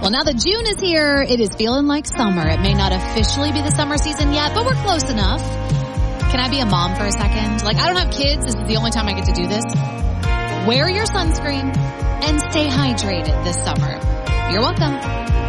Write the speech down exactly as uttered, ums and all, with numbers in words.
Well, now that June is here, it is feeling like summer. It may not officially be the summer season yet, but we're close enough. Can I be a mom for a second? Like, I don't have kids. This is the only time I get to do this. Wear your sunscreen and stay hydrated this summer. You're welcome.